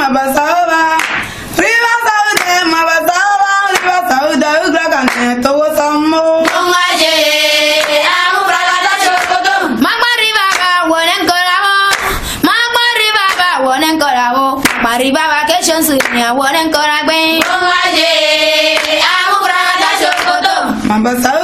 mabasaba. Riva saude mabasaba. Riva saude ugragane to samo. Ongaje amubragata chokoto. Magmari baba wonen korabo. Magmari baba wonen korabo. Mari baba kesyon sunya wonen koragbe. Ongaje amubragata chokoto. Mabasaba.